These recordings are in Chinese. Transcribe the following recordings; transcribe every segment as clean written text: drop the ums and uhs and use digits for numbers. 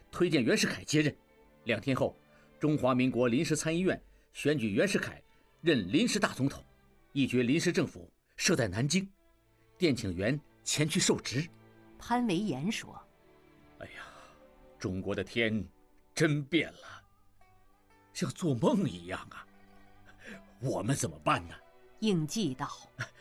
推荐袁世凯接任。2天后，中华民国临时参议院选举袁世凯任临时大总统，一决临时政府设在南京，电请袁前去受职。 潘维言说： 哎呀，中国的天真变了，像做梦一样啊，我们怎么办呢？ 应季道：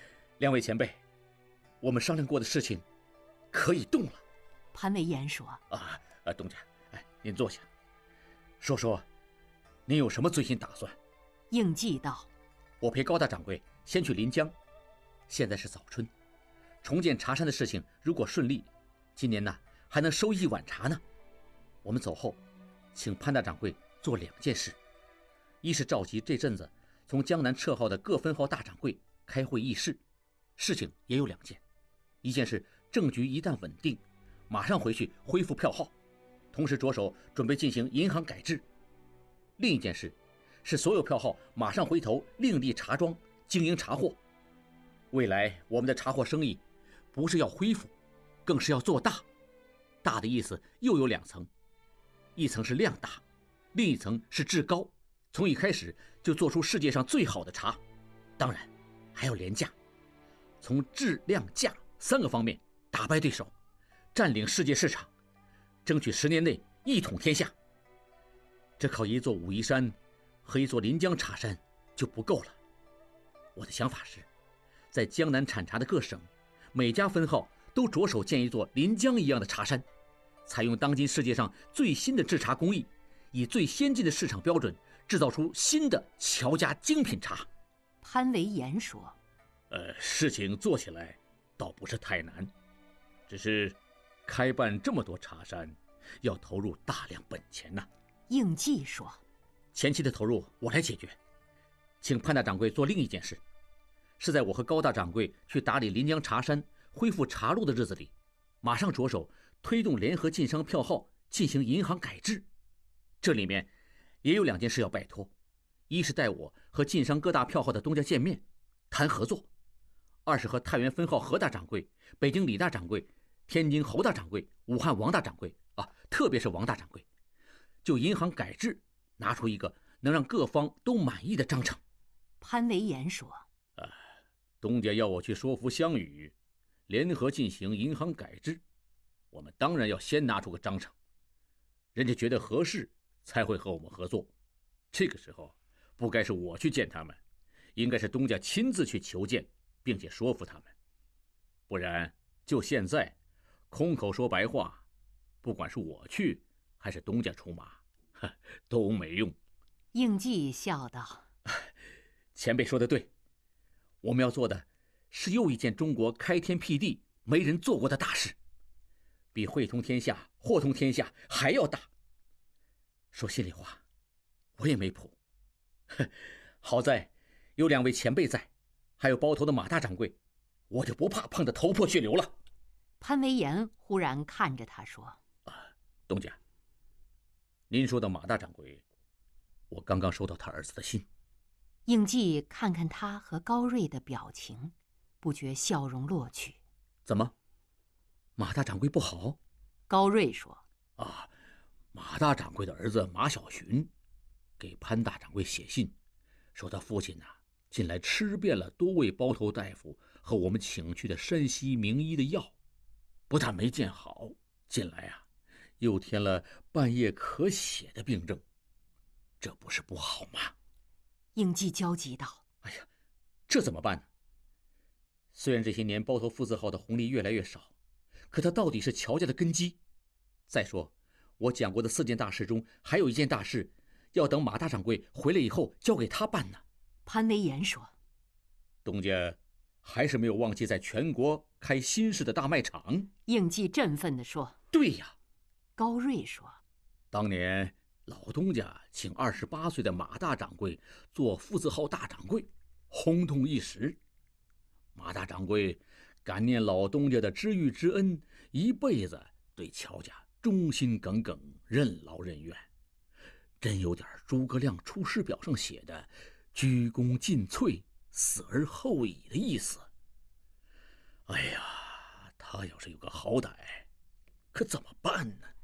2位前辈，我们商量过的事情可以动了。 潘维言说： 东家，您坐下，说说您有什么最新打算？ 应季道： 我陪高大掌柜先去临江，现在是早春，重建茶山的事情如果顺利，今年呢还能收1碗茶呢。我们走后，请潘大掌柜做2件事：一是召集这阵子从江南撤号的各分号大掌柜开会议事，事情也有2件。一件是政局一旦稳定，马上回去恢复票号，同时着手准备进行银行改制。另一件事是所有票号马上回头另立茶庄经营茶货。未来我们的茶货生意不是要恢复，更是要做大。大的意思又有2层，一层是量大，另一层是质高，从一开始就做出世界上最好的茶，当然还要廉价，从质量价3个方面打败对手，占领世界市场，争取10年内一统天下。这靠一座武夷山和一座临江茶山就不够了。我的想法是，在江南产茶的各省，每家分号都着手建一座临江一样的茶山，采用当今世界上最新的制茶工艺，以最先进的市场标准制造出新的乔家精品茶。 潘维言说： 事情做起来倒不是太难，只是开办这么多茶山要投入大量本钱呐。 应季说： 前期的投入我来解决，请潘大掌柜做另一件事，是在我和高大掌柜去打理临江茶山恢复茶路的日子里，马上着手推动联合晋商票号进行银行改制。这里面也有2件事要拜托，一是带我和晋商各大票号的东家见面谈合作，二是和太原分号何大掌柜、北京李大掌柜、天津侯大掌柜、武汉王大掌柜特别是王大掌柜，就银行改制拿出一个能让各方都满意的章程。 潘维言说： 东家要我去说服湘语联合进行银行改制，我们当然要先拿出个章程，人家觉得合适才会和我们合作。这个时候不该是我去见他们，应该是东家亲自去求见并且说服他们，不然就现在空口说白话，不管是我去还是东家出马，都没用。 应季笑道： 前辈说的对，我们要做的是又一件中国开天辟地没人做过的大事，比汇通天下、货通天下还要大。说心里话，我也没谱，好在有2位前辈在，还有包头的马大掌柜，我就不怕碰得头破血流了。 潘维言忽然看着他说： 东家，您说的马大掌柜，我刚刚收到他儿子的信。 应季看看他和高瑞的表情，不觉笑容落去。 怎么，马大掌柜不好？ 高瑞说： 马大掌柜的儿子马小寻给潘大掌柜写信，说他父亲近来吃遍了多位包头大夫和我们请去的山西名医的药，不但没见好，近来又添了半夜咳血的病症，这不是不好吗？ 应季焦急道： 这怎么办呢？虽然这些年包头父子号的红利越来越少，可它到底是乔家的根基。再说我讲过的4件大事中，还有1件大事要等马大掌柜回来以后交给他办呢。 潘维言说： 东家还是没有忘记在全国开新式的大卖场。 应季振奋地说： 对呀。 高瑞说： 当年老东家请28岁的马大掌柜做父子号大掌柜，轰动一时。马大掌柜感念老东家的知遇之恩，一辈子对乔家忠心耿耿，任劳任怨，真有点诸葛亮出师表上写的鞠躬尽瘁，死而后已的意思。他要是有个好歹，可怎么办呢？